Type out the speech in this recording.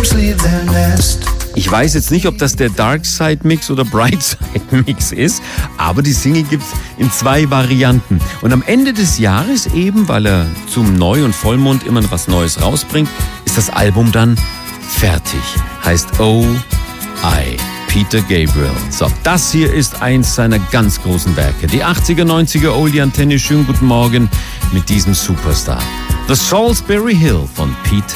Ich weiß jetzt nicht, ob das der Dark Side Mix oder Bright Side Mix ist, aber die Single gibt's in 2 Varianten. Und am Ende des Jahres eben, weil er zum Neu- und Vollmond immer was Neues rausbringt, ist das Album dann fertig. Heißt Oh I, Peter Gabriel. So, das hier ist eins seiner ganz großen Werke. Die 80er, 90er Oldie-Antenne. Schönen guten Morgen mit diesem Superstar. The Salisbury Hill von Peter